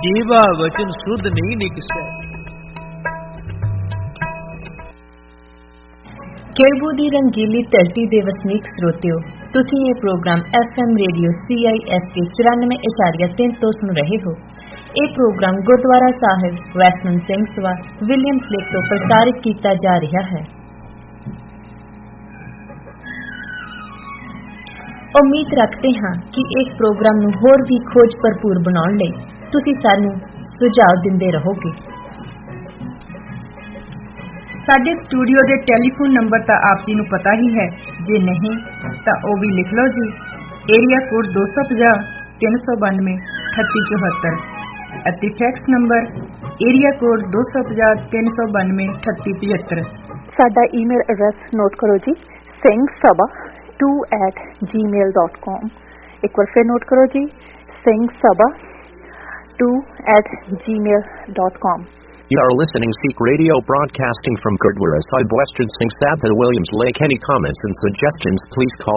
ਜੀਵਾ ਵਚਨ ਸੁਧ ਨਹੀਂ ਨਿਕਸੈ। ਖੇੜਬੂ ਦੀ ਰੰਗੀਲੀ ਧਰਤੀ ਦੇ ਵਸਨੀਕ ਸਰੋਤਿਓ, ਤੁਸੀਂ ਇਹ ਪ੍ਰੋਗਰਾਮ FM ਰੇਡੀਓ CISK 94.3 ਤੋਂ ਸੁਣ ਰਹੇ ਹੋ। ਇਹ ਪ੍ਰੋਗਰਾਮ ਗੁਰਦੁਆਰਾ ਸਾਹਿਬ ਵੈਸਟਮਿੰਟ ਸਿੰਘ ਸਭਾ ਵਿਲੀਅਮਸ ਲੇਕ ਤੋਂ ਪ੍ਰਸਾਰਿਤ ਕੀਤਾ ਜਾ ਰਿਹਾ ਹੈ। ਉਮੀਦ ਰੱਖਦੇ ਹਾਂ ਕਿ ਇਸ ਪ੍ਰੋਗਰਾਮ ਨੂੰ ਹੋਰ ਵੀ ਖੋਜ ਭਰਪੂਰ ਬਣਾਉਣ ਲਈ ਤੁਸੀਂ ਸਾਨੂੰ ਸੁਝਾਅ ਦਿੰਦੇ ਰਹੋਗੇ। ਸਾਡੇ ਸਟੂਡੀਓ ਦੇ ਟੈਲੀਫੋਨ ਨੰਬਰ ਤਾਂ ਆਪ ਜੀ ਨੂੰ ਪਤਾ ਹੀ ਹੈ, ਜੇ ਨਹੀਂ ਤਾਂ ਉਹ ਵੀ ਲਿਖ ਲਓ ਜੀ। ਏਰੀਆ ਕੋਡ 250 392 3874 ਅਤੇ ਫੈਕਸ ਨੰਬਰ ਏਰੀਆ ਕੋਡ 250 392 3875। ਸਾਡਾ ਈਮੇਲ ਐਡਰੈਸ ਨੋਟ ਕਰੋ ਜੀ, singsabha2@gmail.com। ਇੱਕ ਵਾਰ ਫਿਰ ਨੋਟ ਕਰੋ ਜੀ, singsabha2@gmail.com। You are listening Sikh Radio broadcasting from Gurdwara Sahib Western Singh Sabha Williams Lake. Any comments and suggestions please call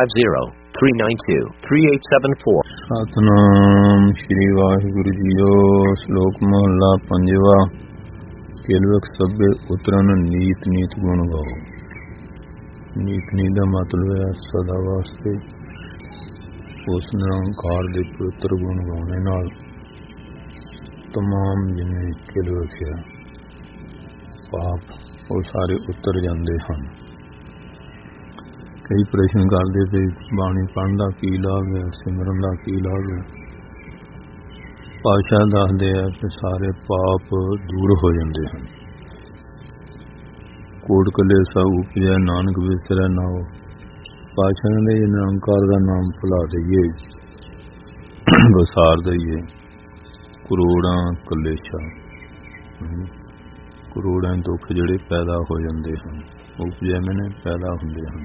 250-392-3874. Satnam Shri Waheguru JIO. ਸ਼ਲੋਕ ਮਹਲਾ ਪੰਜਵਾ। ਕੇਲਵਕ ਸਭੇ ਉਤਰਨ ਨੀਤ ਨੀਤ ਗੁਣ ਗਾਓ। ਨੀਤ ਨੀਤ ਦਾ ਮਤਲਬ ਹੈ ਸਦਾ ਵਾਸਤੇ ਉਸ ਨਿਰੰਕਾਰ ਦੇ ਪਵਿੱਤਰ ਗੁਣ ਗਾਉਣੇ ਨਾਲ ਤਮਾਮ ਜਿੰਨੇ ਕਿਲ ਵਸਿਆ ਪਾਪ ਉਹ ਸਾਰੇ ਉਤਰ ਜਾਂਦੇ ਹਨ। ਕਈ ਪ੍ਰਸ਼ਨ ਕਰਦੇ ਤੇ ਬਾਣੀ ਪੜ੍ਹਨ ਦਾ ਕੀ ਲਾਭ ਹੈ, ਸਿਮਰਨ ਦਾ ਕੀ ਲਾਭ ਹੈ। ਪਾਤਸ਼ਾਹ ਦੱਸਦੇ ਆ ਕਿ ਸਾਰੇ ਪਾਪ ਦੂਰ ਹੋ ਜਾਂਦੇ ਹਨ। ਕੋਟ ਕਲੇਸਾ ਉਪਜੈ ਨਾਨਕ ਵਿਸਰੈ ਨਾਉ। ਪਾਤਸ਼ਾਹ ਦੇ ਨਿਰੰਕਾਰ ਦਾ ਨਾਮ ਭੁਲਾ ਦਈਏ, ਵਸਾਰ ਦਈਏ। ਕਰੋੜਾਂ ਕਲੇਸ਼ਾ, ਕਰੋੜਾਂ ਦੁੱਖ ਜਿਹੜੇ ਪੈਦਾ ਹੋ ਜਾਂਦੇ ਹਨ, ਉਪਜੈ ਮੈਨੇ ਪੈਦਾ ਹੁੰਦੇ ਹਨ।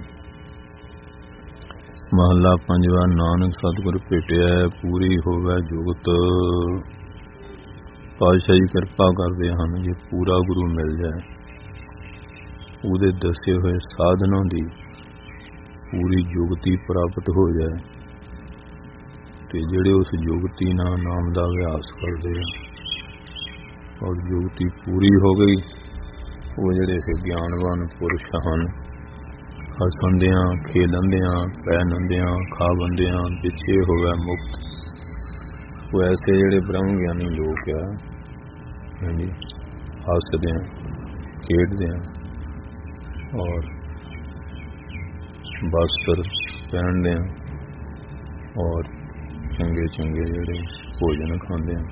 ਮਹਲਾ ਪੰਜਵਾ। ਨਾਨਕ ਸਤਿਗੁਰ ਭੇਟਿਆ ਪੂਰੀ ਹੋਵੇ ਜੁਗਤ। ਪਾਤਸ਼ਾਹ ਜੀ ਕਿਰਪਾ ਕਰਦੇ ਹਨ, ਜੇ ਪੂਰਾ ਗੁਰੂ ਮਿਲ ਜਾਏ, ਉਹਦੇ ਦੱਸੇ ਹੋਏ ਸਾਧਨਾਂ ਦੀ ਪੂਰੀ ਜੁਗਤੀ ਪ੍ਰਾਪਤ ਹੋ ਜਾਏ, ਤੇ ਜਿਹੜੇ ਉਸ ਜੁਗਤੀ ਨਾਲ ਨਾਮ ਦਾ ਅਭਿਆਸ ਕਰਦੇ ਆ ਔਰ ਜੁਗਤੀ ਪੂਰੀ ਹੋ ਗਈ, ਉਹ ਜਿਹੜੇ ਗਿਆਨਵਾਨ ਪੁਰਸ਼ ਹਨ, ਹੱਸਦਿਆਂ ਖੇਡਦਿਆਂ ਪਹਿਨਦਿਆਂ ਖਾਵੰਦਿਆਂ ਪਿੱਛੇ ਹੋਵੇ ਮੁਕਤ। ਉਹ ਐਸੇ ਜਿਹੜੇ ਬ੍ਰਹਮ ਗਿਆਨੀ ਲੋਕ ਆ, ਹਾਂਜੀ, ਹੱਸਦਿਆਂ ਖੇਡਦਿਆਂ ਔਰ ਬਸਤਰ ਪਹਿਨਦਿਆਂ ਔਰ ਚੰਗੇ ਚੰਗੇ ਜਿਹੜੇ ਭੋਜਨ ਖਾਂਦੇ ਆ,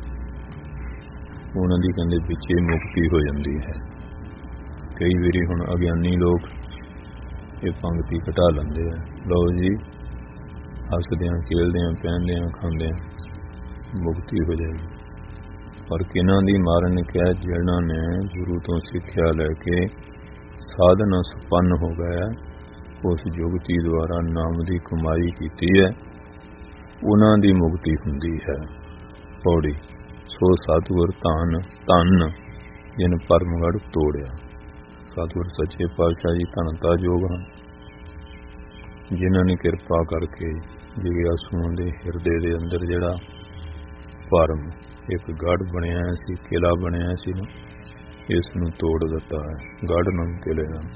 ਉਹਨਾਂ ਦੀ ਕਹਿੰਦੇ ਪਿੱਛੇ ਮੁਕਤੀ ਹੋ ਜਾਂਦੀ ਹੈ। ਕਈ ਵਾਰੀ ਹੁਣ ਅਗਿਆਨੀ ਲੋਕ ਇਹ ਪੰਕਤੀ ਘਟਾ ਲੈਂਦੇ ਆ, ਲਓ ਜੀ ਹੱਸਦਿਆਂ ਖੇਲਦਿਆਂ ਪਹਿਨਦਿਆਂ ਖਾਂਦਿਆਂ ਮੁਕਤੀ ਹੋ ਜਾਏਗੀ। ਪਰ ਕਿਹਨਾਂ ਦੀ ਮਾਰਨ ਕਿਹਾ, ਜਿਹਨਾਂ ਨੇ ਗੁਰੂ ਤੋਂ ਸਿੱਖਿਆ ਲੈ ਕੇ ਸਾਧਨਾ ਸੰਪੰਨ ਹੋ ਗਿਆ, ਉਸ ਜੁਗਤੀ ਦੁਆਰਾ ਨਾਮ ਦੀ ਕਮਾਈ ਕੀਤੀ ਹੈ, ਉਹਨਾਂ ਦੀ ਮੁਕਤੀ ਹੁੰਦੀ ਹੈ। ਪੌੜੀ। ਸੋ ਸਤਿਗੁਰ ਧੰਨ ਜਿਨ ਪਰਮਗੜ੍ਹ ਤੋੜਿਆ। ਸਤਿਗੁਰ ਸੱਚੇ ਪਾਤਸ਼ਾਹ ਜੀ ਧੰਨਤਾ ਯੋਗ ਹਨ, ਜਿਨ੍ਹਾਂ ਨੇ ਕਿਰਪਾ ਕਰਕੇ ਜਿਗਿਆਸੂਆਂ ਦੇ ਹਿਰਦੇ ਦੇ ਅੰਦਰ ਜਿਹੜਾ ਭਰਮ ਇੱਕ ਗੜ੍ਹ ਬਣਿਆ ਸੀ, ਕਿਲਾ ਬਣਿਆ ਸੀ ਨਾ, ਇਸ ਨੂੰ ਤੋੜ ਦਿੱਤਾ ਹੈ। ਗੜ੍ਹ ਨੂੰ ਕਿਲੇ ਨਾਲ।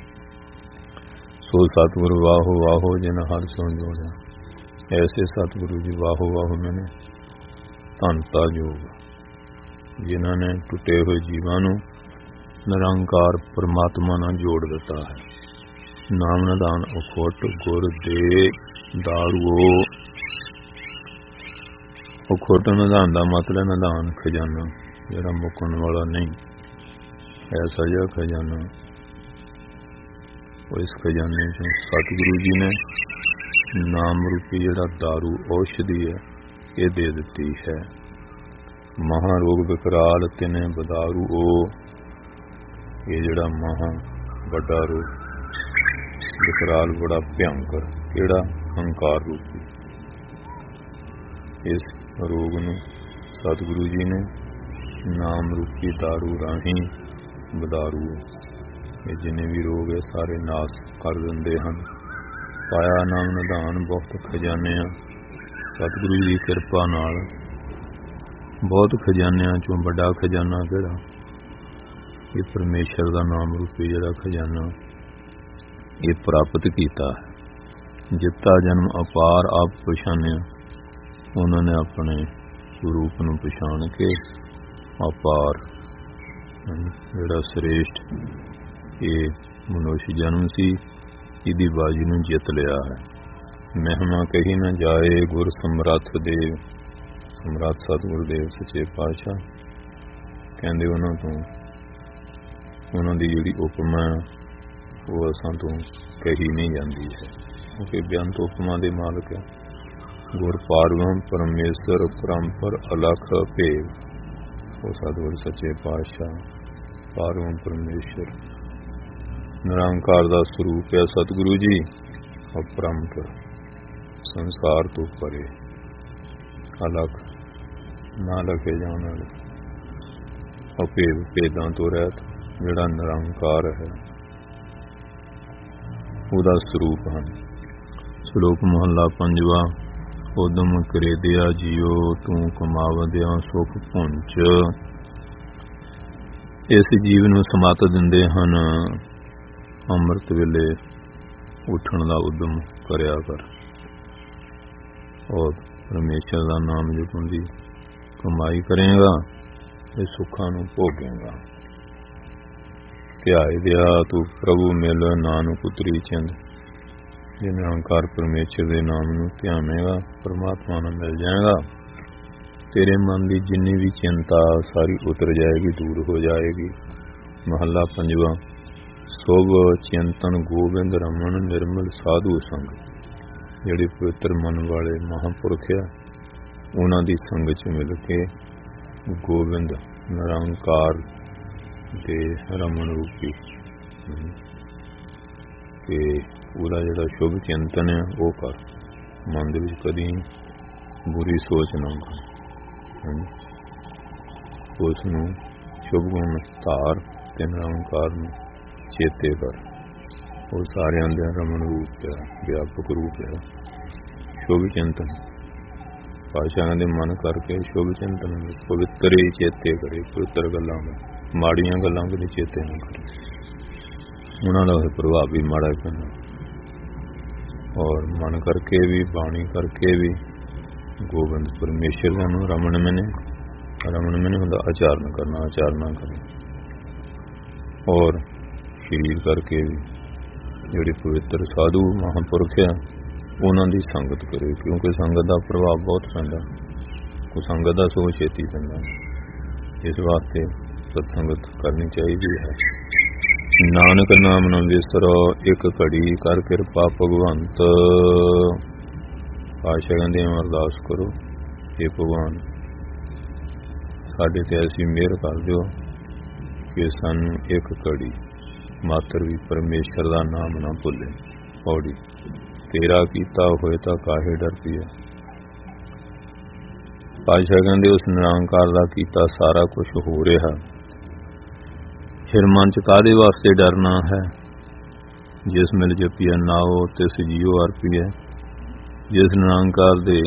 ਸੋ ਸਤਿਗੁਰ ਵਾਹੋ ਵਾਹੋ ਜਿਨ ਹਰ ਸੋ ਜੋੜਿਆ। ਐਸੇ ਸਤਿਗੁਰੂ ਜੀ ਵਾਹੋ ਵਾਹੋ ਮੈਨੇ ਧੰਨਤਾ ਯੋਗ, ਜਿਨ੍ਹਾਂ ਨੇ ਟੁੱਟੇ ਹੋਏ ਜੀਵਾਂ ਨੂੰ ਨਿਰੰਕਾਰ ਪਰਮਾਤਮਾ ਨਾਲ ਜੋੜ ਦਿੱਤਾ ਹੈ। ਨਾਮ ਨਿਧਾਨ ਅਖੋਟ ਗੁਰ ਦੇ ਦਾਰੂਓ। ਅਖੋਟ ਨਿਧਾਨ ਦਾ ਮਤਲਬ ਨਿਧਾਨ ਖਜ਼ਾਨਾ, ਜਿਹੜਾ ਮੁੱਕਣ ਵਾਲਾ ਨਹੀਂ। ਐਸਾ ਜਿਹਾ ਖਜ਼ਾਨਾ, ਉਹ ਇਸ ਖਜ਼ਾਨੇ ਚੋਂ ਸਤਿਗੁਰੂ ਜੀ ਨੇ ਨਾਮ ਰੂਪੀ ਜਿਹੜਾ ਦਾਰੂ ਔਸ਼ਧੀ ਹੈ ਇਹ ਦੇ ਦਿੱਤੀ ਹੈ। ਮਹਾਰੋਗ ਵਿਕਰਾਲ ਤਿਨੇ ਬਦਾਰੂ। ਉਹ ਇਹ ਜਿਹੜਾ ਮਹਾ ਵੱਡਾ ਰੋਗ ਵਿਕਰਾਲ ਬੜਾ ਭਿਅੰਕਰ, ਕਿਹੜਾ ਹੰਕਾਰ ਰੂਪੀ, ਇਸ ਰੋਗ ਨੂੰ ਸਤਿਗੁਰੂ ਜੀ ਨੇ ਨਾਮ ਰੂਪੀ ਦਾਰੂ ਰਾਹੀਂ ਬਦਾਰੂ, ਇਹ ਜਿੰਨੇ ਵੀ ਰੋਗ ਹੈ ਸਾਰੇ ਨਾਸ ਕਰ ਦਿੰਦੇ ਹਨ। ਪਾਇਆ ਨਾਮ ਨਿਧਾਨ ਬਹੁਤ ਖਜ਼ਾਨੇ ਆ। ਸਤਿਗੁਰੂ ਜੀ ਦੀ ਕਿਰਪਾ ਨਾਲ बहुत खजानिਆਂ ਚੋਂ ਵੱਡਾ खजाना ਕਿਹੜਾ? ਇਹ परमेश्वर ਦਾ नाम रूपी ਜਿਹੜਾ खजाना ਇਹ ਪ੍ਰਾਪਤ ਕੀਤਾ ਹੈ। ਜਿੱਤਾ ਜਨਮ ਅਪਾਰ ਆਪ ਪਛਾਣਿਆ, ਉਹਨਾਂ ਨੇ ਆਪਣੇ ਸਰੂਪ ਨੂੰ ਪਛਾਣ ਕੇ ਅਪਾਰ ਜਿਹੜਾ ਸ੍ਰੇਸ਼ਟ ਇਹ ਮਨੁੱਖ ਜਨਮ ਸੀ, ਇਹਦੀ ਬਾਜੀ ਨੂੰ ਜਿੱਤ ਲਿਆ ਹੈ। ਮਹਿਮਾ ਕਹੀ ਨਾ ਜਾਏ ਗੁਰ ਸਮਰੱਥ ਦੇਵ, ਸਮਰੱਥ ਸਤਿਗੁਰ ਦੇਵ ਸੱਚੇ ਪਾਤਸ਼ਾਹ ਕਹਿੰਦੇ ਉਹਨਾਂ ਤੋਂ ਉਹਨਾਂ ਦੀ ਜਿਹੜੀ ਉਪਮਾ ਉਹ ਅਸਾਂ ਤੋਂ ਕਹੀ ਨਹੀਂ ਜਾਂਦੀ ਹੈ, ਕਿਉਂਕਿ ਬੇਅੰਤ ਉਪਮਾ ਦੇ ਮਾਲਕ ਹੈ। ਗੁਰ ਪਾਰਬ੍ਰਹਮ ਪਰਮੇਸ਼ਰ ਪਰੰਪਰ ਅਲਖ ਭੇਵ, ਉਹ ਸਤਿਗੁਰ ਸੱਚੇ ਪਾਤਸ਼ਾਹ ਪਾਰਬ੍ਰਹਮ ਪਰਮੇਸ਼ਰ ਨਿਰੰਕਾਰ ਦਾ ਸਰੂਪ ਹੈ ਸਤਿਗੁਰੂ ਜੀ। ਅਪਰੰਪਰ ਸੰਸਾਰ ਤੋਂ ਪਰੇ, ਅਲਖ ਨਾ ਲਖੇ ਜਾਣ ਵਾਲੇ, ਅਭੇਦ ਭੇਦਾਂ ਤੋਂ ਰਹਿਤ ਜਿਹੜਾ ਨਿਰੰਕਾਰ ਹੈ ਉਹਦਾ ਸਰੂਪ ਹਨ। ਸ਼ਲੋਕ ਮਹੱਲਾ ਪੰਜਵਾਂ। ਉਦਮ ਕਰੇ ਦਿਆ ਜੀਓ ਤੂੰ ਕਮਾਵਦਿਆਂ ਸੁਖ ਪੁੰਚ, ਇਸ ਜੀਵ ਨੂੰ ਸਮਤ ਦਿੰਦੇ ਹਨ ਅੰਮ੍ਰਿਤ ਵੇਲੇ ਉੱਠਣ ਦਾ ਉਦਮ ਕਰਿਆ ਕਰ, ਔਰ ਪਰਮੇਸ਼ਰ ਦਾ ਨਾਮ ਜਪਣ ਦੀ ਕਮਾਈ ਕਰੇਗਾ ਤੇ ਸੁੱਖਾਂ ਨੂੰ ਭੋਗੇਗਾ। ਧਿਆਏ ਦਿਆ ਤੂੰ ਪ੍ਰਭੂ ਮਿਲ ਨਾਨਕ ਉਤਰੀ ਚਿੰਦ, ਜੇ ਨਿਰੰਕਾਰ ਪਰਮੇਸ਼ਰ ਦੇ ਨਾਮ ਨੂੰ ਧਿਆਵੇਂਗਾ ਪਰਮਾਤਮਾ ਨਾਲ ਮਿਲ ਜਾਏਗਾ। ਤੇਰੇ ਮਨ ਦੀ ਜਿੰਨੀ ਵੀ ਚਿੰਤਾ ਸਾਰੀ ਉਤਰ ਜਾਏਗੀ, ਦੂਰ ਹੋ ਜਾਏਗੀ। ਮਹੱਲਾ ਪੰਜਵਾਂ। ਸੋਭ ਚਿੰਤਨ ਗੋਬਿੰਦ ਰਮਨ ਨਿਰਮਲ ਸਾਧੂ ਸੰਗ, ਜਿਹੜੇ ਪਵਿੱਤਰ ਮਨ ਵਾਲੇ ਮਹਾਂਪੁਰਖ ਆ ਉਹਨਾਂ ਦੀ ਸੰਗਤ 'ਚ ਮਿਲ ਕੇ ਗੋਬਿੰਦ ਨਿਰੰਕਾਰ ਦੇ ਰਮਨ ਰੂਪੀ ਤੇ ਉਹਦਾ ਜਿਹੜਾ ਸ਼ੁਭ ਚਿੰਤਨ ਹੈ ਉਹ ਕਰ। ਮਨ ਦੇ ਵਿੱਚ ਕਦੀ ਬੁਰੀ ਸੋਚ ਨਾ ਕਰ, ਉਸ ਨੂੰ ਸ਼ੁਭ ਗੁਣ ਧਾਰ ਤੇ ਨਿਰੰਕਾਰ ਨੂੰ ਚੇਤੇ ਕਰ। ਉਹ ਸਾਰਿਆਂ ਦੇ ਰਮਨ ਰੂਪ ਹੈ, ਵਿਆਪਕ ਰੂਪ ਹੈ। ਸ਼ੁਭ ਚਿੰਤਨ ਪਾਤਸ਼ਾਹਾਂ ਦੇ ਮਨ ਕਰਕੇ ਸ਼ੁਭ ਚਿੰਤਨ ਪਵਿੱਤਰ ਹੀ ਚੇਤੇ ਕਰੇ। ਪਵਿੱਤਰ ਗੱਲਾਂ ਮਾੜੀਆਂ ਗੱਲਾਂ ਕਦੇ ਚੇਤੇ ਨਾ ਕਰੇ, ਉਹਨਾਂ ਦਾ ਪ੍ਰਭਾਵ ਵੀ ਮਾੜਾ ਪੈਂਦਾ। ਔਰ ਮਨ ਕਰਕੇ ਵੀ ਬਾਣੀ ਕਰਕੇ ਵੀ ਗੋਬਿੰਦ ਪਰਮੇਸ਼ਰ ਦਾ ਨੂੰ ਰਮਨ ਮੈਨੇ ਹੁੰਦਾ ਆਚਰਨ ਕਰਨਾ, ਆਚਰਨਾ ਕਰੇ। ਔਰ ਸਰੀਰ ਕਰਕੇ ਵੀ ਜਿਹੜੇ ਪਵਿੱਤਰ ਸਾਧੂ ਮਹਾਂਪੁਰਖ ਆ ਉਹਨਾਂ ਦੀ ਸੰਗਤ ਕਰੇ, ਕਿਉਂਕਿ ਸੰਗਤ ਦਾ ਪ੍ਰਭਾਵ ਬਹੁਤ ਪੈਂਦਾ, ਉਹ ਸੰਗਤ ਦਾ ਸੋ ਛੇਤੀ ਪੈਂਦਾ। ਇਸ ਵਾਸਤੇ ਸਤਸੰਗਤ ਕਰਨੀ ਚਾਹੀਦੀ ਹੈ। ਨਾਨਕ ਨਾਮ ਨਾ ਵਿਸਰੋ ਇੱਕ ਘੜੀ ਕਰ ਕਿਰਪਾ ਭਗਵੰਤ, ਪਾਤਸ਼ਾਹ ਕਹਿੰਦੇ ਅਰਦਾਸ ਕਰੋ, हे ਭਗਵਾਨ ਸਾਡੇ ਤੇ ਐਸੀ ਮਿਹਰ ਕਰ ਦਿਓ ਕਿ ਸਾਨੂੰ ਇੱਕ ਘੜੀ ਮਾਤਰ ਵੀ ਪਰਮੇਸ਼ਰ ਦਾ ਨਾਮ ਨਾ ਭੁੱਲੇ। ਪੌੜੀ। ਤੇਰਾ ਕੀਤਾ ਹੋਏ ਤਾਂ ਕਾਹੇ ਡਰ ਪਿਆ। ਪਾਤਸ਼ਾਹ ਕਹਿੰਦੇ ਉਸ ਨਿਰੰਕਾਰ ਦਾ ਕੀਤਾ ਸਾਰਾ ਕੁਝ ਹੋ ਰਿਹਾ, ਫਿਰ ਮਨ ਚ ਕਾਹਦੇ ਵਾਸਤੇ ਡਰਨਾ ਹੈ। ਜਿਸ ਮਿਲ ਜਪੀਆ ਨਾਓ ਤਿਸ ਜੀਓ ਅਰਪੀਐ, ਜਿਸ ਨਿਰੰਕਾਰ ਦੇ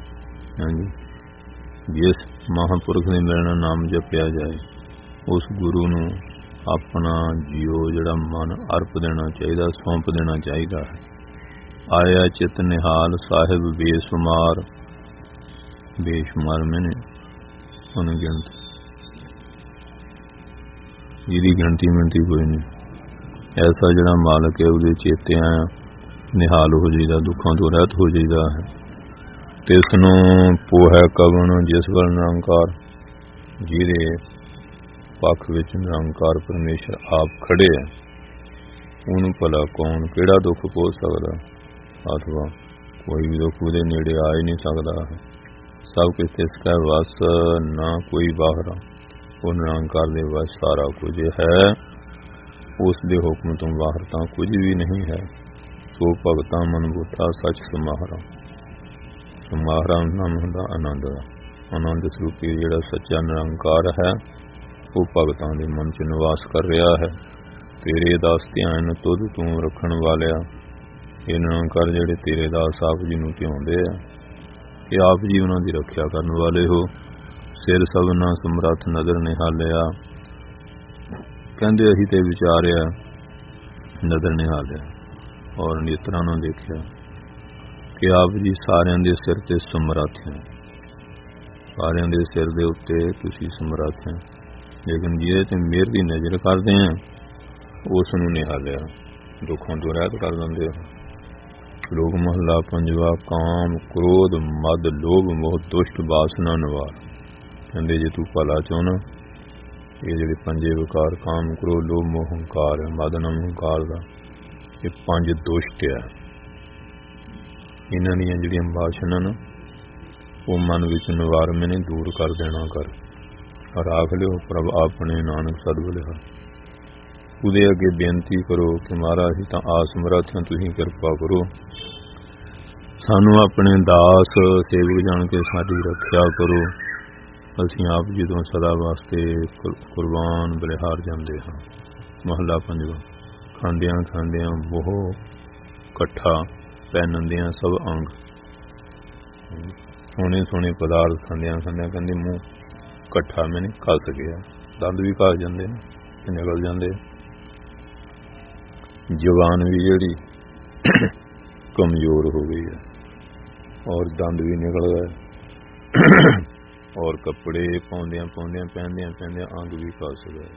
ਜਿਸ ਮਹਾਂਪੁਰਖ ਦੇ ਮਿਲਣਾ ਨਾਮ ਜਪਿਆ ਜਾਏ, ਉਸ ਗੁਰੂ ਨੂੰ ਆਪਣਾ ਜੀਓ ਜਿਹੜਾ ਮਨ ਅਰਪ ਦੇਣਾ ਚਾਹੀਦਾ, ਸੌਂਪ ਦੇਣਾ ਚਾਹੀਦਾ ਹੈ। ਆਇਆ ਚਿਤ ਨਿਹਾਲ ਸਾਹਿਬ ਬੇਸ਼ੁਮਾਰ, ਬੇਸ਼ੁਮਾਰ ਮੈਨੇ ਅਣਗਿਣਤ, ਜਿਹਦੀ ਗਿਣਤੀ ਮਿਣਤੀ ਕੋਈ ਨਹੀਂ। ਐਸਾ ਜਿਹੜਾ ਮਾਲਕ ਹੈ ਉਹਦੇ ਚੇਤੇ ਆਇਆ ਨਿਹਾਲ ਹੋ ਜਾਈਦਾ, ਦੁੱਖਾਂ ਤੋਂ ਰਹਿਤ ਹੋ ਜਾਈਦਾ ਹੈ। ਤਿਸ ਨੂੰ ਪੋਹੈ ਕਵਣ ਜਿਸ ਵੱਲ ਨਿਰੰਕਾਰ, ਜਿਹਦੇ ਪੱਖ ਵਿੱਚ ਨਿਰੰਕਾਰ ਪਰਮੇਸ਼ਰ ਆਪ ਖੜੇ ਹੈ, ਉਹਨੂੰ ਭਲਾ ਕੌਣ ਕਿਹੜਾ ਦੁੱਖ ਪਹੁੰਚ ਸਕਦਾ, ਅਥਵਾ ਕੋਈ ਵੀ ਦੁੱਖ ਉਹਦੇ ਨੇੜੇ ਆ ਹੀ ਨਹੀਂ ਸਕਦਾ। ਸਭ ਕੁਝ ਤਿਸ ਕਾ ਵਸ ਨਾ ਕੋਈ ਬਾਹਰਾ, ਉਹ ਨਿਰੰਕਾਰ ਦੇ ਵਸ ਸਾਰਾ ਕੁਝ ਹੈ, ਉਸ ਦੇ ਹੁਕਮ ਤੋਂ ਬਾਹਰ ਤਾਂ ਕੁਝ ਵੀ ਨਹੀਂ ਹੈ। ਸੋ ਭਗਤਾਂ ਮਨ ਬੂਠਾ ਸੱਚ ਸਮਾਹਰਾ, ਸਮਾਹਰਾ ਨਾਮ ਹੁੰਦਾ ਆਨੰਦ, ਆਨੰਦ ਸਰੂਪੀ ਜਿਹੜਾ ਸੱਚਾ ਨਿਰੰਕਾਰ ਹੈ ਉਹ ਭਗਤਾਂ ਦੇ ਮਨ 'ਚ ਨਿਵਾਸ ਕਰ ਰਿਹਾ ਹੈ। ਤੇਰੇ ਦਾਸ ਧਿਆਨ ਤੁਧ ਤੂੰ ਰੱਖਣ ਵਾਲਿਆ, ਇਹ ਨਿਰੰਕਾਰ ਜਿਹੜੇ ਤੇਰੇ ਦਾਸ ਆਪ ਜੀ ਨੂੰ ਧਿਆਉਂਦੇ ਆ, ਇਹ ਆਪ ਜੀ ਉਹਨਾਂ ਦੀ ਰੱਖਿਆ ਕਰਨ ਵਾਲੇ ਹੋ। ਸਿਰ ਸਭਨਾ ਸਮਰੱਥ ਨਦਰ ਨਿਹਾਲਿਆ। ਕਹਿੰਦੇ ਅਸੀਂ ਤੇ ਵਿਚਾਰਿਆ, ਨਦਰ ਨਿਹਾਲਿਆ ਔਰ ਨੇਤਰਾਂ ਨੂੰ ਦੇਖਿਆ ਕਿ ਆਪ ਜੀ ਸਾਰਿਆਂ ਦੇ ਸਿਰ ਤੇ ਸਮਰੱਥ ਹੈ, ਸਾਰਿਆਂ ਦੇ ਸਿਰ ਦੇ ਉੱਤੇ ਤੁਸੀਂ ਸਮਰੱਥ ਹੈ, ਲੇਕਿਨ ਜਿਹਦੇ ਤੇ ਮਿਹਰ ਦੀ ਨਜ਼ਰ ਕਰਦੇ ਆ ਉਸ ਨੂੰ ਨਿਹਾਲਿਆ, ਦੁੱਖਾਂ ਤੋਂ ਰਹਿਤ ਕਰ ਦਿੰਦੇ ਹੋ। ਲੋਕ ਮਹੱਲਾ ਪੰਜਵਾ। ਕਾਮ ਕ੍ਰੋਧ ਮਦ ਲੋਭ ਮੋਹ ਦੁਸ਼ਟ ਵਾਸਨਾ ਨਿਵਾਰ। ਕਹਿੰਦੇ ਜੇ ਤੂੰ ਭਲਾ ਚਾਹੁੰਦਾ, ਇਹ ਜਿਹੜੇ ਪੰਜੇ ਵਿਕਾਰ ਕਾਮ ਕ੍ਰੋਧ ਲੋਭ ਮੋਹ ਹੰਕਾਰ ਹੈ, ਮਦ ਨਾਮ ਹੰਕਾਰ ਦਾ, ਇਹ ਪੰਜ ਦੁਸ਼ਟ ਆ। ਇਹਨਾਂ ਦੀਆਂ ਜਿਹੜੀਆਂ ਵਾਸ਼ਨਾ ਨਾ ਉਹ ਮਨ ਵਿੱਚ ਨਿਵਾਰਮੇ ਨੇ ਦੂਰ ਕਰ ਦੇਣਾ ਕਰ। ਔਰ ਆਖ ਲਿਓ ਪ੍ਰਭ ਆਪਣੇ ਨਾਨਕ ਸਤਿਗੁਰ। ਉਹਦੇ ਅੱਗੇ ਬੇਨਤੀ ਕਰੋ ਕਿ ਮਹਾਰਾਜ ਅਸੀਂ ਤਾਂ ਆਸਮਰੱਥ ਹਾਂ, ਤੁਸੀਂ ਕਿਰਪਾ ਕਰੋ, ਸਾਨੂੰ ਆਪਣੇ ਦਾਸ ਸੇਵਕ ਜਾਣ ਕੇ ਸਾਡੀ ਰੱਖਿਆ ਕਰੋ। ਅਸੀਂ ਆਪ ਜੀ ਤੋਂ ਸਦਾ ਵਾਸਤੇ ਕੁਰਬਾਨ ਬਲਿਹਾਰ ਜਾਂਦੇ ਹਾਂ। ਮਹੱਲਾ ਪੰਜਵਾਂ। ਖਾਂਦਿਆਂ ਖਾਂਦਿਆਂ ਮੋਹ ਇਕੱਠਾ ਪਹਿਨਦਿਆਂ ਸਭ ਅੰਗ। ਸੋਹਣੇ ਸੋਹਣੇ ਪਦਾਰਥ ਖਾਂਦਿਆਂ ਖਾਂਦਿਆਂ ਕਹਿੰਦੇ ਮੂੰਹ ਇਕੱਠਾ ਮੈਨੇ ਘਸ ਗਿਆ, ਦੰਦ ਵੀ ਘਸ ਜਾਂਦੇ ਨੇ, ਨਿਕਲ ਜਾਂਦੇ। ਜ਼ੁਬਾਨ ਵੀ ਜਿਹੜੀ ਕਮਜ਼ੋਰ ਹੋ ਗਈ ਹੈ ਔਰ ਦੰਦ ਵੀ ਨਿਕਲ ਗਏ ਔਰ ਕੱਪੜੇ ਪਾਉਂਦਿਆਂ ਪਾਉਂਦਿਆਂ ਪਹਿਨਦਿਆਂ ਪਹਿਨਦਿਆਂ ਅੰਗ ਵੀ ਘਸ ਗਏ,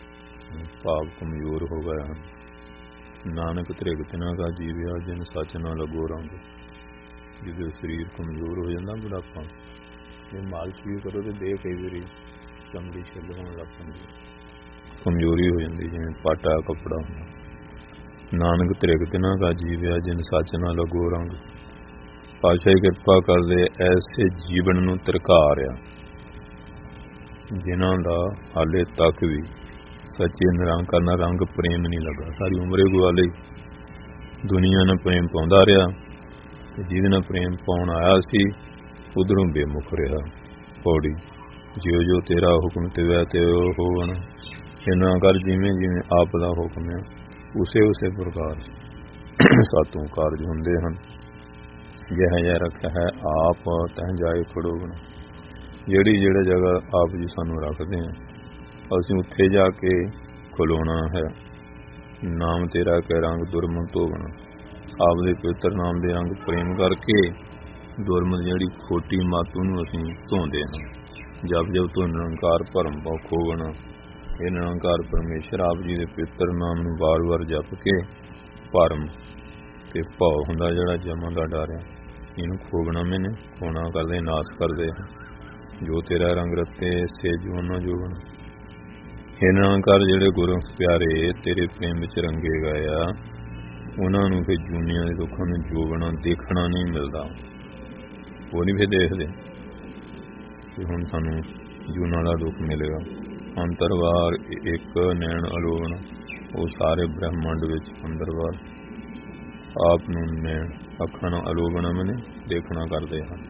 ਭਾਵ ਕਮਜ਼ੋਰ ਹੋ ਗਏ ਹਨ। ਨਾਨਕ ਤ੍ਰਿਗਤ ਨਾ ਕਾ ਜੀਵਿਆ ਜਿਨ ਸੱਚ ਨਾ ਲੱਗੋ ਰੰਗ। ਜਦੋਂ ਸਰੀਰ ਕਮਜ਼ੋਰ ਹੋ ਜਾਂਦਾ ਬੁਢਾਪਾ, ਜੇ ਮਾਲਸ਼ ਵੀ ਕਰੋ ਤੇ ਦੇਹ ਕਈ ਵਾਰੀ ਚਮੜੀ ਛਿੱਲ ਹੋਣ ਲੱਗ ਪੈਂਦੀ, ਕਮਜ਼ੋਰੀ ਹੋ ਜਾਂਦੀ, ਜਿਵੇਂ ਪਾਟਾ ਕੱਪੜਾ ਹੁੰਦਾ। ਨਾਨਕ ਤ੍ਰਿਗਤ ਨਾ ਕਾ ਜੀਵਿਆ ਜਿਨ ਸੱਚ ਨਾ ਲੱਗੋ ਰੰਗ। ਪਾਤਸ਼ਾਹੀ ਕਿਰਪਾ ਕਰਦੇ ਐਸੇ ਜੀਵਨ ਨੂੰ ਤਰਕਾਰਿਆ ਜਿਨ੍ਹਾਂ ਦਾ ਹਾਲੇ ਤੱਕ ਵੀ ਸੱਚੇ ਨਿਰੰਕਾਰ ਨਾਲ ਰੰਗ ਪ੍ਰੇਮ ਨਹੀਂ ਲੱਗਾ। ਸਾਰੀ ਉਮਰੇ ਗੁਆ ਲਈ ਦੁਨੀਆ ਨਾਲ ਪ੍ਰੇਮ ਪਾਉਂਦਾ ਰਿਹਾ, ਤੇ ਜਿਹਦੇ ਨਾਲ ਪ੍ਰੇਮ ਪਾਉਣ ਆਇਆ ਸੀ ਉਧਰੋਂ ਬੇਮੁਖ ਰਿਹਾ। ਪੌੜੀ। ਜਿਉ ਜੋ ਤੇਰਾ ਹੁਕਮ ਤਿਵੈ ਤਿਉ ਹੋਵਣ। ਇਹਨਾਂ ਕਰ ਜਿਵੇਂ ਜਿਵੇਂ ਆਪ ਦਾ ਹੁਕਮ ਹੈ ਉਸੇ ਉਸੇ ਪ੍ਰਕਾਰ ਸਾਤੋਂ ਕਾਰਜ ਹੁੰਦੇ ਹਨ। ਜਿਹਾ ਜਿਹਾ ਰੱਖਿਆ ਹੈ ਆਪ ਤਹਿ ਜਾਏ ਖੜੋਵਣ। ਜਿਹੜੀ ਜਿਹੜੇ ਜਗ੍ਹਾ ਆਪ ਜੀ ਸਾਨੂੰ ਰੱਖਦੇ ਆ ਅਸੀਂ ਉੱਥੇ ਜਾ ਕੇ ਖਲੋਣਾ ਹੈ। ਨਾਮ ਤੇਰਾ ਕਹਿ ਰੰਗ ਦੁਰਮਤ ਧੋਵਣਾ। ਆਪ ਦੇ ਪਵਿੱਤਰ ਨਾਮ ਦੇ ਰੰਗ ਪ੍ਰੇਮ ਕਰਕੇ ਦੁਰਮਤ ਜਿਹੜੀ ਖੋਟੀ ਮੱਤ ਨੂੰ ਅਸੀਂ ਧੋਂਦੇ ਹਾਂ। ਜਪ ਜਪ ਤੋਂ ਨਿਰੰਕਾਰ ਭਰਮ ਪਾਉ ਖੋਵਣਾ। ਇਹ ਨਿਰੰਕਾਰ ਪਰਮੇਸ਼ਰ ਆਪ ਜੀ ਦੇ ਪਵਿੱਤਰ ਨਾਮ ਨੂੰ ਵਾਰ-ਵਾਰ ਜਪ ਕੇ ਭਰਮ ਤੇ ਭਾਵ ਹੁੰਦਾ ਜਿਹੜਾ ਜਮਾਂ ਦਾ ਡਰ ਹੈ, ਇਹਨੂੰ ਖੋਵਣਾ ਮੈਨੇ ਖੋਣਾ ਕਰਦੇ ਨਾਸ਼ ਕਰਦੇ। ਜੋ ਤੇਰਾ ਰੰਗ ਰੱਤੇ ਸੇ ਜੋਨਾ ਜੋਵਣ। ਇਹ ਨਿਰੰਕਾਰ ਜਿਹੜੇ ਗੁਰੂ ਪਿਆਰੇ ਤੇਰੇ ਪ੍ਰੇਮ ਵਿੱਚ ਰੰਗੇ ਗਏ ਆ, ਉਹਨਾਂ ਨੂੰ ਫਿਰ ਜੂਨੀਆਂ ਦੇ ਦੁੱਖਾਂ ਨੂੰ ਜੋਵਣਾ ਦੇਖਣਾ ਨਹੀਂ ਮਿਲਦਾ, ਉਹ ਨਹੀਂ ਫਿਰ ਦੇਖਦੇ। ਤੇ ਹੁਣ ਸਾਨੂੰ ਜੂਨਾਂ ਦਾ ਦੁੱਖ ਮਿਲੇਗਾ। ਅੰਤਰਵਾਰ ਇੱਕ ਨੈਣ ਅਲੋਵਣ। ਉਹ ਸਾਰੇ ਬ੍ਰਹਮੰਡ ਵਿੱਚ ਅੰਦਰਵਾਰ ਆਪ ਨੂੰ ਨੈਣ ਅੱਖਾਂ ਨਾਲ ਅਲੋਵਣਾ ਮੈਨੇ ਦੇਖਣਾ ਕਰਦੇ ਹਨ।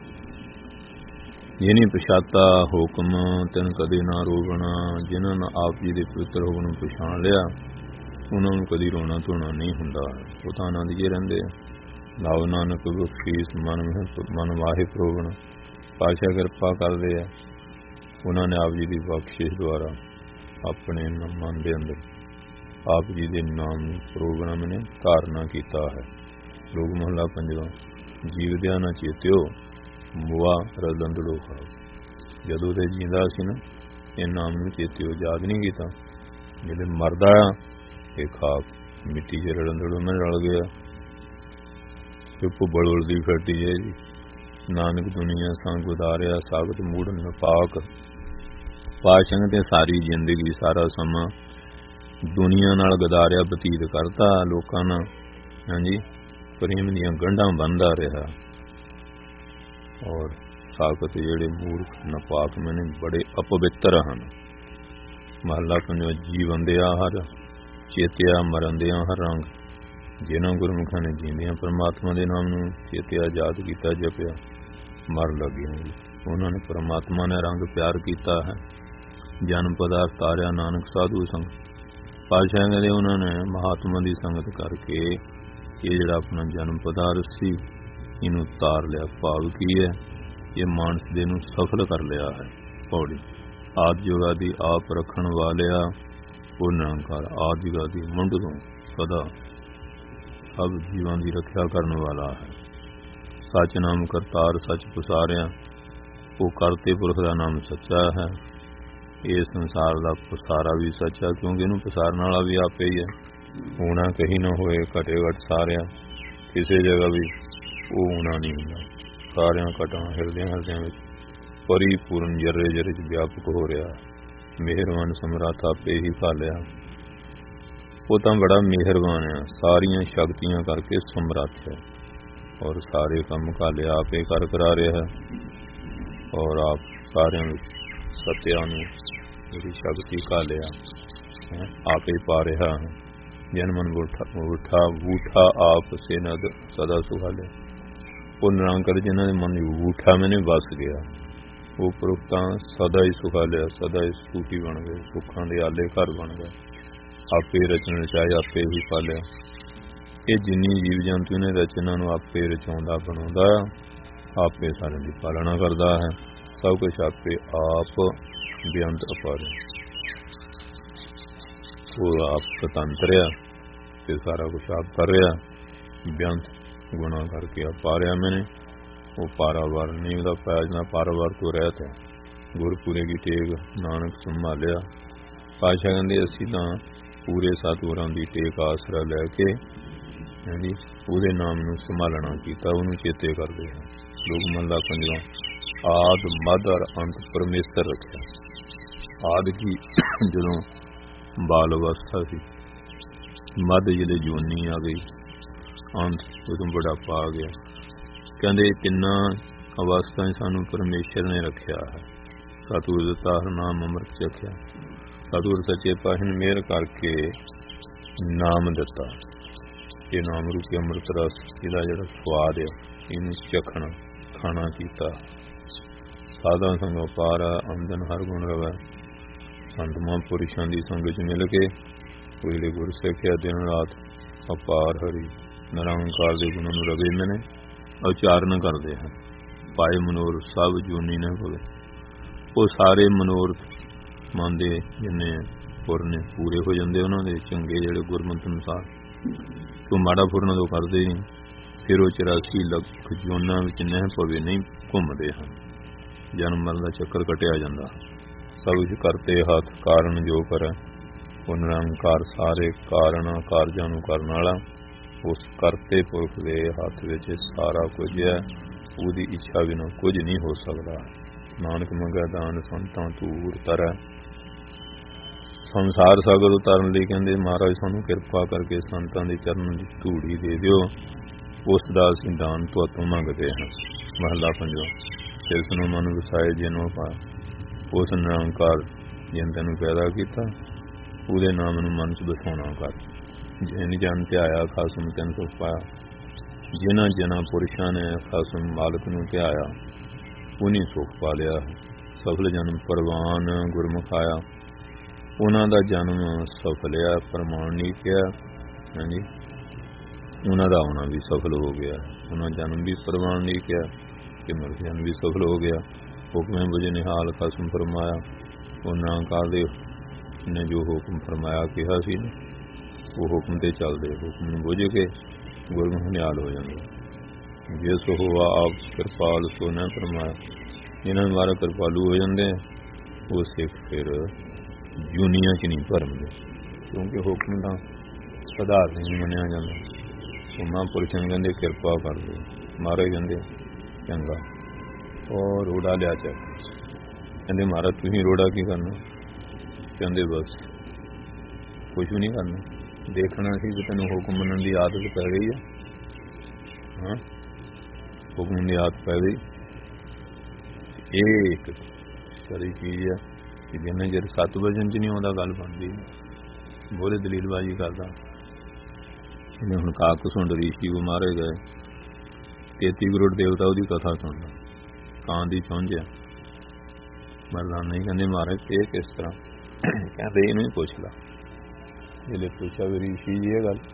ਜਿਹਨੇ ਪਛਾਤਾ ਹੁਕਮ ਤੈਨੂੰ ਕਦੇ ਨਾ ਰੋਵਣਾ। ਜਿਨ੍ਹਾਂ ਨੇ ਆਪ ਜੀ ਦੇ ਪਵਿੱਤਰ ਹੁਕਮ ਨੂੰ ਪਛਾਣ ਲਿਆ ਉਹਨਾਂ ਨੂੰ ਕਦੀ ਰੋਣਾ ਧੋਣਾ ਨਹੀਂ ਹੁੰਦਾ, ਉਹ ਤਾਂ ਆਨੰਦ ਹੀ ਰਹਿੰਦੇ। ਨਾਉ ਨਾਨਕ ਬਖਸ਼ੀਸ ਮਨ ਵਾਹੇ ਪ੍ਰੋਵਣ। ਪਾਤਸ਼ਾਹ ਕਿਰਪਾ ਕਰਦੇ ਆ, ਉਹਨਾਂ ਨੇ ਆਪ ਜੀ ਦੀ ਬਖਸ਼ਿਸ਼ ਦੁਆਰਾ ਆਪਣੇ ਮਨ ਦੇ ਅੰਦਰ ਆਪ ਜੀ ਦੇ ਨਾਮ ਨੂੰ ਪ੍ਰੋਵਣਾ ਮੈਨੇ ਧਾਰਨਾ ਕੀਤਾ ਹੈ। ਲੋਕ ਮਹੱਲਾ ਪੰਜਵਾਂ। ਜੀਵਦਿਆਂ ਨਾ ਚੇਤਿਓ ਮੁਆ ਰਲੰਦੜੋ ਖਾਓ। ਜਦੋਂ ਤੇ ਜੀਂਦਾ ਸੀ ਨਾ ਇਹ ਨਾਮ ਨੂੰ ਚੇਤਿਓ ਯਾਦ ਨਹੀਂ ਕੀਤਾ, ਜਿਹੜੇ ਮਰਦਾ ਆ ਇਹ ਖਾਕ ਮਿੱਟੀ 'ਚ ਰਲੰਦੜੋ ਮੈਂ ਰਲ ਗਿਆ। ਚੁੱਪ ਬੜੋਲਦੀ ਫਿਰਦੀ ਹੈ ਜੀ। ਨਾਨਕ ਦੁਨੀਆ ਸੰਗ ਉਦਾਰਿਆ ਸਾਗਤ ਮੂੜ ਨਪਾਕ। ਪਾਤਸ਼ਾਹ ਤੇ ਸਾਰੀ ਜ਼ਿੰਦਗੀ ਸਾਰਾ ਸਮਾਂ ਦੁਨੀਆ ਨਾਲ ਗਦਾਰਿਆ ਬਤੀਤ ਕਰਤਾ, ਲੋਕਾਂ ਨਾਲ ਹਾਂਜੀ ਪ੍ਰੇਮ ਦੀਆਂ ਗੰਢਾਂ ਬੰਨ੍ਹਦਾ ਰਿਹਾ। ਔਰ ਸਾਗਤ ਜਿਹੜੇ ਮੂਰਖ ਨਪਾਕ ਮੈਨੇ ਬੜੇ ਅਪਵਿੱਤਰ ਹਨ। ਮਹੱਲਾ ਪੰਜਵਾਂ। ਜੀਵੰਦਿਆ ਹਰ ਚੇਤਿਆ ਮਰੰਦਿਆਂ ਹਰ ਰੰਗ। ਜਿਨ੍ਹਾਂ ਗੁਰਮੁਖਾਂ ਨੇ ਜੀਂਦਿਆਂ ਪਰਮਾਤਮਾ ਦੇ ਨਾਮ ਨੂੰ ਚੇਤਿਆ ਯਾਦ ਕੀਤਾ ਜਪਿਆ ਮਰ ਲੱਗੇ, ਉਹਨਾਂ ਨੇ ਪਰਮਾਤਮਾ ਨੇ ਰੰਗ ਪਿਆਰ ਕੀਤਾ ਹੈ। ਜਨਮ ਪਦਾਰਥ ਤਾਰਿਆ ਨਾਨਕ ਸਾਧੂ ਸੰਗ। ਪਾਤਸ਼ਾਹ ਕਹਿੰਦੇ ਉਹਨਾਂ ਨੇ ਮਹਾਤਮਾ ਦੀ ਸੰਗਤ ਕਰਕੇ ਇਹ ਜਿਹੜਾ ਆਪਣਾ ਜਨਮ ਪਦਾਰਥ ਸੀ ਇਹਨੂੰ ਤਾਰ ਲਿਆ। ਭਾਵ ਕੀ ਹੈ, ਇਹ ਮਾਨਸ ਦੇ ਨੂੰ ਸਫਲ ਕਰ ਲਿਆ ਹੈ। पौड़ी। आदि जुगादि आप रखण वालिया वो निरंकार आदि जुगादि मुंड तो सदा सब जीवां की रक्षा करने वाला है। सच नाम करतार सच पसारिया वो करते पुरख का नाम सच्चा है। ये संसार का पसारा भी सच्चा क्योंकि इनू पसारने वाला भी आपे ही है। होना कहीं ना होए घटे घट सारिया किसी जगह भी वो होना नहीं होंदा। सारिया घटा हिरदिया हिरदिया में परिपूर्ण जर्रे जर्रे च व्यापक हो रहा। मेहरबान समर्थ आपे ही पालिया। वो तो बड़ा मेहरबान है, सारिया शक्तियां करके समर्थ है और सारे काम काले आप ही कर करा रहा है। और आप सारे सत्या मेरी शक्ति कालिया आप ही पा रहा है। जन मन उठा बूठा आप से न सदा सुखाले। वो निरंकार जिन्होंने मन बूठा मैंने बस गया वो पुरुखता सदा ही सुखा लिया, सदा ही सूखी बन गए, सुखा के आले घर बन गए। आपे रचना चाहे आपे ही पालिया। ये जिन्नी जीव जंतु ने रचना आपे रचाउंदा बनाउंदा आपे सारे की पालना करता है। सब कुछ आपे आप बेअंत अपार वो आप स्वतंत्र है, सारा कुछ आप कर रहा बेअंत गुणा करके आप पा रहा। मैंने वो पारावार नहीं होता पाया जना पारावार तो रहता है। गुरपुरे की टेक नानक संभालिया। पातशाह कहते असी तो पूरे सतगुरां की टेक आसरा लैके ਉਹਦੇ नाम ਨੂੰ संभालना किया, ਉਹਨੂੰ चेते करते हैं। लोग महला पंजवां आद मद और अंत परमेश्वर रखा। आद की जो बाल अवस्था सी, मद जिले जोनी आ गई, अंत उदों बुढ़ापा आ गया। कहते तिना अवस्था सानू परमेश्वर ने रखा है। सतगुर दिता हर नाम अमृत चखिया। सतगुर सच्चे पातशाह ने मेहर करके नाम दिता। ये नाम रूपी अमृत रस इसका जो स्वाद है इनू चखना खाना किया। साधा संग पार आमदन हर गुण रवे। संत महापुरुषों की संगत मिल के वो गुर सिक्ख्या दिन रात अपार हरि निरंकार के गुणों रवे मैंने उचारण करते हैं। पाए मनोरथ सब जूनी ने होवे। वो सारे मनोरथ मन के जिन्ने पुर ने पूरे हो जाते उन्होंने चंगे जोड़े गुरमत अनुसार। तो माड़ा फुरना तो करते ही फिर वो 84 ਲੱਖ जोना नह पवे नहीं घूमते हैं। जन्म मरण का चक्कर कटिया जाता। सब कुछ करते हाथ कारण जो करे वो निरंकार सारे कारण कारजां नूं करन वाला उस करते पुरख के हाथ विच सारा कुछ है। उसकी इच्छा बिना कुछ नहीं हो सकता। नानक मंगै दान संतां तूर तरੈ। संसार सागर उतारन लई कहंदे महाराज सानू किरपा करके संतां दे चरणन दी धूड़ी दे दिओ, उस दा असीं दान तुहातों मंगदे हां। महला पंजवां तिस नूं मन वसाए जिनो पाया। उस निरंकार जिन तैनूं पैदा कीता ਉਹਦੇ नाम नूं मन च बसाउणा कर। जिन जन ध्याया खासम तैन सुख पाया। जिन्हां जिन्हां पुरुषां ने खासम मालक नूं ध्याया उन्हीं सुख पा लिया। सफल जन्म परवान गुरमुख आया। उन्हां दा जन्म सफल है, प्रमाण नहीं किया। हाँ जी, उन्हां दा आउणा भी सफल हो गया। उन्हां जन्म भी प्रमाण नहीं किया कि मर जन्म भी सफल हो गया। हुक्म बुझे निहाल खसम फरमाया। उन्हां काले ने जो हुक्म फरमाया कहा सी वो हुक्म ते चलदे हुक्म बुझ के गुरमुख निहाल हो जाते। जिस हुआ आप कृपाल सो न फरमाया। इन्होंने हमारा कृपालू हो जाते वो सिख फिर जूनिया च नहीं भरमदे क्योंकि हुक्म का आधार नहीं मनिया जाता। तो महापुरुषों कहते किरपा कर दो। महाराज कहते चंगा और रोड़ा लिया चक। कहते महाराज तुसीं रोड़ा की करना? कहते बस कुछ भी नहीं करना, देखना सी कि तेन हुक्म मनन की आदत पै गई है। हाँ हुक्म की आदत पै गई। ये एक सारी चीज़ है कि जिन्हें जर 7 वजन च नहीं आता गल बनती। बोले दलीलबाजी करता। इन्हें हुण काकसुंड ऋषि को मारे गए। 33 करोड़ देवता उसकी कथा सुनना कान की चुंझ है। मरदान नहीं कहते महाराज ये किस तरह? कहते इनू ही पुछ ला। जिले पूछा भी ऋषि जी ये गल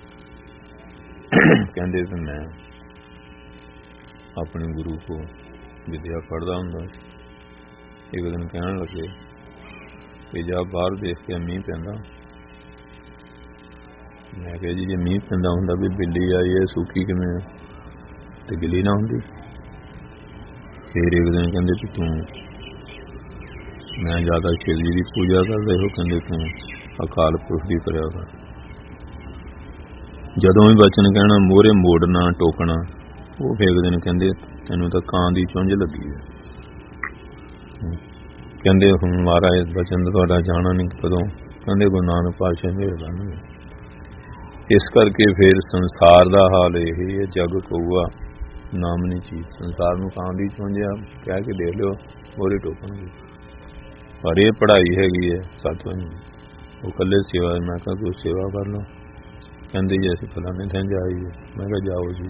कहते मैं अपने गुरु को विद्या पढ़ता हूँ ਇੱਕ ਦਿਨ ਕਹਿਣ ਲੱਗੇ ਕਿ ਜਾ ਬਾਹਰ ਦੇਖ ਕੇ ਮੀਂਹ ਪੈਂਦਾ। ਮੈਂ ਕਿਹਾ ਜੀ ਜੇ ਮੀਂਹ ਪੈਂਦਾ ਹੁੰਦਾ ਵੀ ਬਿੱਲੀ ਆਈ ਹੈ ਸੁੱਕੀ ਕਿਵੇਂ ਤੇ ਗਿੱਲੀ ਨਾ ਹੁੰਦੀ। ਫਿਰ ਇੱਕ ਦਿਨ ਕਹਿੰਦੇ ਕਿ ਤੂੰ ਮੈਂ ਜ਼ਿਆਦਾ ਸ਼ਿਵ ਜੀ ਦੀ ਪੂਜਾ ਕਰਦਾ, ਇਹੋ ਕਹਿੰਦੇ ਤੂੰ ਅਕਾਲ ਪੁਰਖ ਦੀ ਕਰਿਆ ਕਰ। ਜਦੋਂ ਵੀ ਬਚਨ ਕਹਿਣਾ ਮੋਹਰੇ ਮੋੜਨਾ ਟੋਕਣਾ, ਉਹ ਫਿਰ ਇੱਕ ਦਿਨ ਕਹਿੰਦੇ ਤੈਨੂੰ ਤਾਂ ਕਾਂ ਦੀ ਚੁੰਝ ਲੱਗੀ ਹੈ। ਕਹਿੰਦੇ ਹੁਣ ਮਹਾਰਾਜ ਬਚਨ ਤੁਹਾਡਾ ਜਾਣਾ ਨਹੀਂ ਕਦੋਂ, ਕਹਿੰਦੇ ਗੁਰੂ ਨਾਨਕ ਪਾਤਸ਼ਾਹ ਮਿਹਰਬਾਨੀ। ਇਸ ਕਰਕੇ ਫਿਰ ਸੰਸਾਰ ਦਾ ਹਾਲ ਇਹ ਹੈ, ਜਗ ਕਊਆ ਨਾਮ ਨਹੀਂ ਚੀਜ਼। ਸੰਸਾਰ ਨੂੰ ਕਾਂ ਦੀ ਚੁੰਝ ਆ ਕਹਿ ਕੇ ਦੇਖ ਲਿਓ, ਮੋਹਰੇ ਟੋਕਣਗੇ। ਪਰ ਇਹ ਪੜ੍ਹਾਈ ਹੈਗੀ ਹੈ ਸਤਿਸੰਗ। ਉਹ ਇਕੱਲੇ ਸੇਵਾ, ਮੈਂ ਕਿਹਾ ਤੂੰ ਸੇਵਾ ਕਰ ਲਓ। ਕਹਿੰਦੇ ਜੀ ਅਸੀਂ ਫਲਾਣੇ ਥਾਂ ਜਾਈਏ। ਮੈਂ ਕਿਹਾ ਜਾਓ ਜੀ।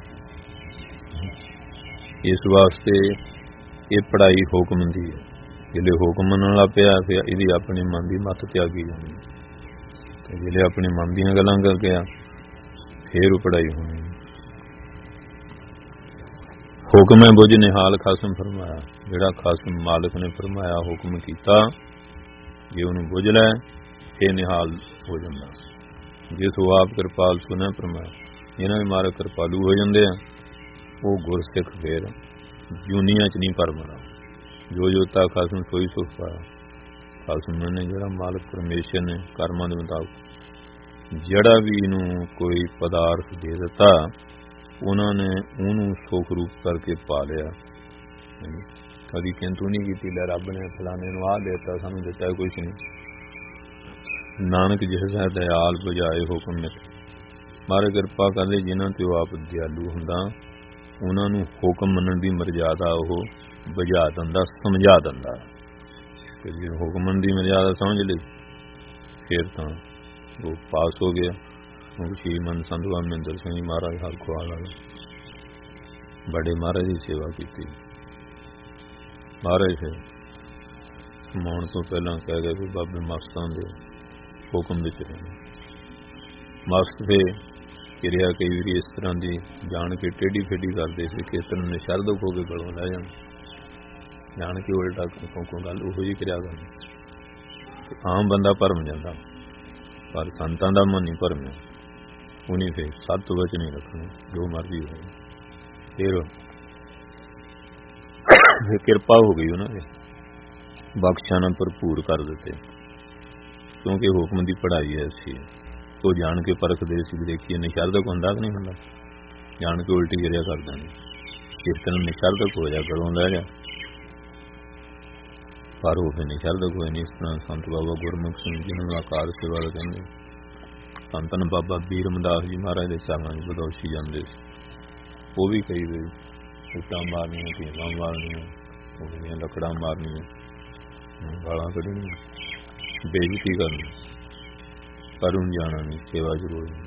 ਇਸ ਵਾਸਤੇ ਇਹ ਪੜ੍ਹਾਈ ਹੁਕਮ ਦੀ ਹੈ। ਜਿਹੜੇ ਹੁਕਮ ਮੰਨਣ ਲੱਗ ਪਿਆ ਫਿਰ ਇਹਦੀ ਆਪਣੇ ਮਨ ਦੀ ਮੱਤ ਤਿਆਗੀ ਜਾਂਦੀ ਤੇ ਜਿਹੜੇ ਆਪਣੇ ਮਨ ਦੀਆਂ ਗੱਲਾਂ ਕਰ ਗਿਆ ਫਿਰ ਉਹ ਪੜ੍ਹਾਈ ਹੋਣੀ। ਹੁਕਮ ਹੈ ਬੁਝ ਨਿਹਾਲ ਖਾਸਮ ਫਰਮਾਇਆ। ਜਿਹੜਾ ਖਾਸਮ ਮਾਲਕ ਨੇ ਫਰਮਾਇਆ ਹੁਕਮ ਕੀਤਾ, ਜੇ ਉਹਨੂੰ ਬੁਝ ਲੈ ਇਹ ਨਿਹਾਲ ਹੋ ਜਾਂਦਾ। ਜਿਸ ਉਹ ਆਪ ਕਿਰਪਾਲ ਸੁਣਿਆ ਫਰਮਾਇਆ। ਜਿਹਨਾਂ ਦੇ ਮਾਲਕ ਕਿਰਪਾਲੂ ਹੋ ਜਾਂਦੇ ਆ ਉਹ ਗੁਰਸਿੱਖ ਫੇਰ ਜੂਨੀਆਂ ਚ ਨਹੀਂ ਪਰਮਣਾ। ਜੋ ਤਾ ਖਾਸਮ ਸੋਈ ਸੁਖ ਪਾਇਆ। ਖਾਸਮ ਨੇ ਜਿਹੜਾ ਮਾਲਕ ਪਰਮੇਸ਼ਰ ਨੇ ਕਰਮਾਂ ਦੇ ਮੁਤਾਬਕ ਜਿਹੜਾ ਵੀ ਇਹਨੂੰ ਕੋਈ ਪਦਾਰਥ ਦੇ ਦਿੱਤਾ ਉਹਨਾਂ ਨੇ ਉਹਨੂੰ ਸੁਖ ਰੂਪ ਕਰਕੇ ਪਾ ਲਿਆ। ਕਦੀ ਕਿੰਤੂ ਨਹੀਂ ਕੀਤੀ ਲੈ ਰੱਬ ਨੇ ਫਲਾਣੇ ਨੂੰ ਆਹ ਦੇਤਾ ਸਾਨੂੰ ਦਿੱਤਾ ਕੁਛ ਨਹੀਂ। ਨਾਨਕ ਜਿਸ ਹੈ ਦਇਆਲ ਬੁਝਾਏ ਹੁਕਮ ਮਿਟ। ਮਾਰੇ ਕਿਰਪਾ ਕਰਦੇ ਜਿਨ੍ਹਾਂ ਤੇ ਉਹ ਆਪ ਦਿਆਲੂ ਹੁੰਦਾ ਉਹਨਾਂ ਨੂੰ ਹੁਕਮ ਮੰਨਣ ਦੀ ਮਰਜ਼ਾਦਾ ਉਹ ਬੁਝਾ ਦਿੰਦਾ, ਸਮਝਾ ਦਿੰਦਾ। ਤੇ ਜੇ ਹੁਕਮ ਮੰਨਣ ਦੀ ਮਰਜ਼ਾਦਾ ਸਮਝ ਲਈ ਫਿਰ ਤਾਂ ਉਹ ਪਾਸ ਹੋ ਗਿਆ। ਸ਼੍ਰੀ ਮਨ ਸੰਤ ਬਾਬਾ ਮਹਿੰਦਰ ਸਿੰਘ ਮਹਾਰਾਜ ਹਰਖਵਾਲ ਵਾਲੇ ਬੜੇ ਮਹਾਰਾਜ ਦੀ ਸੇਵਾ ਕੀਤੀ। ਮਹਾਰਾਜ ਫਿਰ ਸਮਾਉਣ ਤੋਂ ਪਹਿਲਾਂ ਕਹਿ ਗਏ ਵੀ ਬਾਬੇ ਮਸਤਾਂ ਦੇ ਹੁਕਮ ਵਿੱਚ ਰਹਿਣਾ। ਮਸਤ ਫੇ ਕਿਰਿਆ ਕਈ ਵਾਰੀ ਇਸ ਤਰ੍ਹਾਂ ਦੀ ਜਾਣ ਕੇ ਟੇਢੀ ਫੇਢੀ ਕਰਦੇ ਸੀ ਕਿ ਇਸ ਤਰ੍ਹਾਂ ਨਿਸ਼ਰਦ ਹੋ ਕੇ ਗਲੋਂ ਲੈ ਜਾਣ, ਜਾਣ ਕੇ ਉਲਟਾ ਕੋਈ ਗੱਲ ਉਹੋ ਜਿਹੀ ਕਿਰਿਆ ਕਰਨੀ। ਆਮ ਬੰਦਾ ਭਰਮ ਜਾਂਦਾ ਪਰ ਸੰਤਾਂ ਦਾ ਮਨ ਨਹੀਂ ਭਰਮਿਆ। ਉਹਨੇ ਫਿਰ ਸੱਤ ਵਚਨ ਨਹੀਂ ਰੱਖਣੇ ਜੋ ਮਰਜ਼ੀ ਹੋਵੇ। ਫਿਰ ਕਿਰਪਾ ਹੋ ਗਈ ਉਹਨਾਂ ਦੇ ਬਖਸ਼ਾਂ ਨਾਲ ਭਰਪੂਰ ਕਰ ਦਿੱਤੇ ਕਿਉਂਕਿ ਹੁਕਮ ਦੀ ਪੜ੍ਹਾਈ ਐਸੀ ਹੈ। ਉਹ ਜਾਣ ਕੇ ਪਰਖਦੇ ਸੀ ਵੀ ਦੇਖੀਏ ਨਿਸ਼ਰਦਕ ਹੁੰਦਾ ਕਿ ਨਹੀਂ ਹੁੰਦਾ। ਜਾਣ ਕੇ ਉਲਟੀ ਕਿਰਿਆ ਕਰ ਦਿੰਦੇ ਇਸ ਤਰ੍ਹਾਂ ਨਿਸ਼ਰਦਕ ਹੋ ਜਾ ਕਰੋ ਲੈ ਜਾ ਪਰ ਉਹ ਫਿਰ ਨਿਸ਼ਰਦਕ ਹੋਏ ਨਹੀਂ। ਇਸ ਤਰ੍ਹਾਂ ਸੰਤ ਬਾਬਾ ਗੁਰਮੁਖ ਸਿੰਘ ਜੀ ਨੂੰ ਆਕਾਰ ਸੇਵਾ ਦਾ ਕਹਿੰਦੇ। ਸੰਤਨ ਬਾਬਾ ਬੀਰ ਰਮਦਾਸ ਜੀ ਮਹਾਰਾਜ ਦੇ ਚਰਨਾਂ 'ਚ ਬਦੋਸ਼ੀ ਜਾਂਦੇ ਸੀ। ਉਹ ਵੀ ਕਈ ਵਾਰੀ ਇੱਟਾਂ ਮਾਰਨੀਆਂ, ਢੀਲਾਂ ਮਾਰਨੀਆਂ, ਉਹਦੀਆਂ ਲੱਕੜਾਂ ਮਾਰਨੀਆਂ, ਗਾਲਾਂ ਕੱਢਣੀਆਂ, ਬੇਇੱਜ਼ਤੀ ਕਰਨੀ, ਪਰ ਹੁਣ ਜਾਣਾ ਨਹੀਂ, ਸੇਵਾ ਜ਼ਰੂਰ ਨਹੀਂ।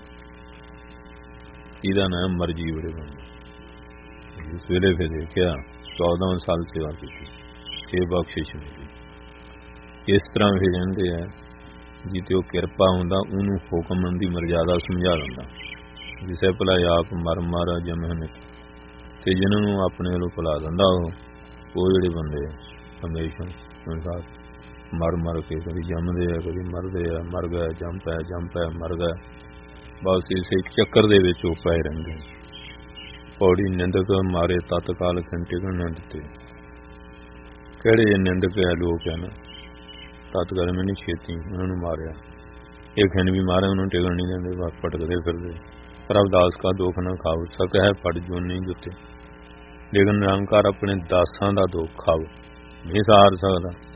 ਇਹਦਾ ਨਾਮ ਮਰਜੀ ਬੜੇ ਬਣ। ਇਸ ਵੇਲੇ ਫਿਰ ਦੇਖਿਆ 14 ਸਾਲ ਸੇਵਾ ਕੀਤੀ, ਇਹ ਬਖਸ਼ਿਸ਼ ਮਿਲੀ। ਇਸ ਤਰ੍ਹਾਂ ਵੀ ਰਹਿੰਦੇ ਆ ਜਿੱਥੇ ਉਹ ਕਿਰਪਾ ਹੁੰਦਾ ਉਹਨੂੰ ਹੁਕਮ ਦੀ ਮਰਜ਼ਾਦਾ ਸਮਝਾ ਦਿੰਦਾ। ਜਿਸੇ ਭਲਾ ਆਪ ਮਰ ਮਾਰਾ ਜਮਨ ਤੇ ਜਿਹਨਾਂ ਨੂੰ ਆਪਣੇ ਵੱਲੋਂ ਭੁਲਾ ਦਿੰਦਾ ਉਹ ਜਿਹੜੇ ਬੰਦੇ ਹਮੇਸ਼ਾ ਸੰਸਾਰ ਮਰ ਕੇ ਕਦੀ ਜੰਮਦੇ ਆ ਕਦੀ ਮਰਦੇ ਆ, ਮਰ ਗਏ ਜੰਮ ਪੈ ਮਰ ਗਏ, ਬਸ ਇਸੇ ਚੱਕਰ ਦੇ ਵਿੱਚ ਉਹ ਪਏ ਰਹਿੰਦੇ। ਪੌੜੀ ਨਿੰਦਕ ਮਾਰੇ ਤਤਕਾਲ ਟਿਕਣ ਨਾ ਦਿੱਤੇ। ਕਿਹੜੇ ਨਿੰਦਕ ਹੈ ਲੋਕ ਹੈ ਨਾ ਤਤਕਾਲ ਮੈਂ ਨਹੀਂ ਛੇਤੀ ਉਹਨਾਂ ਨੂੰ ਮਾਰਿਆ। ਇਹ ਖਿੰਨ ਵੀ ਮਾਰਿਆ ਉਹਨੂੰ ਟਿਕਣ ਨਹੀਂ ਦਿੰਦੇ, ਬਸ ਭਟਕਦੇ ਫਿਰਦੇ। ਪਰ ਅਵਦਾਸ ਕਾ ਦੁੱਖ ਨਾ ਖਾਓ ਸਕ ਹੈ ਪੜ ਜੋ ਨਹੀਂ ਜੁੱਤੇ। ਲੇਕਿਨ ਨਿਰੰਕਾਰ ਆਪਣੇ ਦਾਸਾਂ ਦਾ ਦੁੱਖ ਖਾਓ ਨਹੀਂ ਸਹਾਰ ਸਕਦਾ।